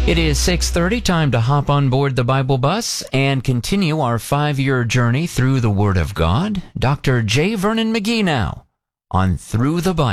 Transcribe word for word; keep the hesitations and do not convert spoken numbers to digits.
It is six thirty, time to hop on board the Bible bus and continue our five-year journey through the Word of God. Doctor J. Vernon McGee now on Through the Bible.